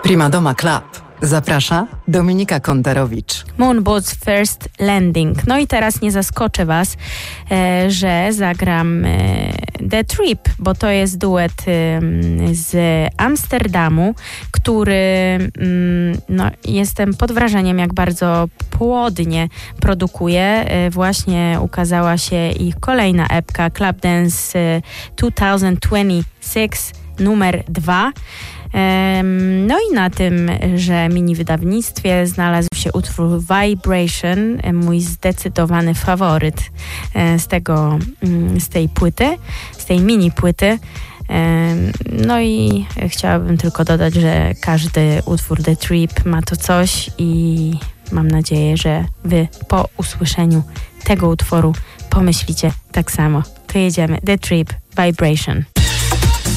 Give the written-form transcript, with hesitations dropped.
Prima Doma Club. Zaprasza Dominika Kontarowicz. Moonboat's First Landing. No i teraz nie zaskoczę Was, że zagram The Trip, bo to jest duet z Amsterdamu, który jestem pod wrażeniem, jak bardzo płodnie produkuje. Właśnie ukazała się ich kolejna epka Club Dance 2026 numer 2. No i na tym, że mini wydawnictwie znalazł się utwór Vibration, mój zdecydowany faworyt z tej płyty, z tej mini płyty. No i chciałabym tylko dodać, że każdy utwór The Trip ma to coś i mam nadzieję, że Wy po usłyszeniu tego utworu pomyślicie tak samo. To jedziemy. The Trip, Vibration.